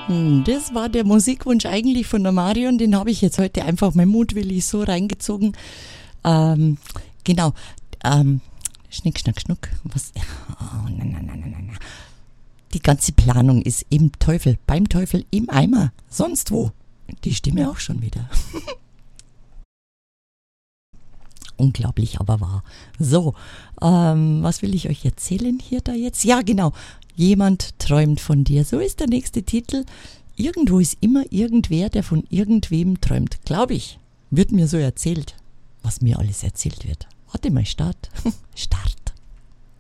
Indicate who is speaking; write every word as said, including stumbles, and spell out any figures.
Speaker 1: Hm, Das war der Musikwunsch eigentlich von der Marion, den habe ich jetzt heute einfach mein mutwillig so reingezogen. Ähm, genau, ähm, Schnick, Schnack, Schnuck, was, oh, nein, nein, nein, nein, nein. Die ganze Planung ist im Teufel, beim Teufel, im Eimer, sonst wo. Die Stimme auch schon wieder. Unglaublich, aber wahr. So, ähm, was will ich euch erzählen hier da jetzt? Ja, genau. Jemand träumt von dir. So ist der nächste Titel. Irgendwo ist immer irgendwer, der von irgendwem träumt. Glaube ich. Wird mir so erzählt, was mir alles erzählt wird. Warte mal, Start. Start.